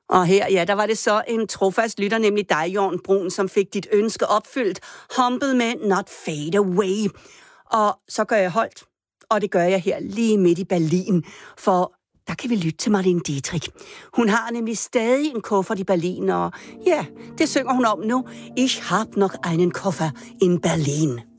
Og her, ja, der var det så en trofast lytter, nemlig dig, Jørgen Brun, som fik dit ønske opfyldt. Humble men not fade away. Og så gør jeg holdt, og det gør jeg her lige midt i Berlin, for der kan vi lytte til Marlene Dietrich. Hun har nemlig stadig en kuffert i Berlin, og ja, det synger hun om nu. Ich hab noch einen Koffer in Berlin.